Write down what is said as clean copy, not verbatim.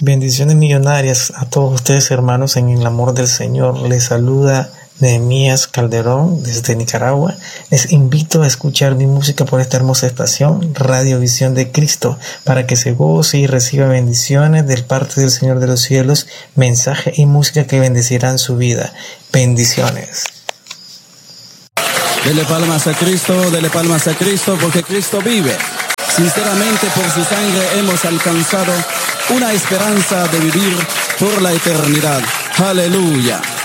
Bendiciones millonarias a todos ustedes, hermanos, en el amor del Señor. Les saluda Nehemías Calderón desde Nicaragua. Les invito a escuchar mi música por esta hermosa estación, Radio Visión de Cristo, para que se goce y reciba bendiciones del parte del Señor de los cielos, mensaje y música que bendecirán su vida. Bendiciones. Dele palmas a Cristo, porque Cristo vive. Sinceramente, por su sangre hemos alcanzado una esperanza de vivir por la eternidad. Aleluya.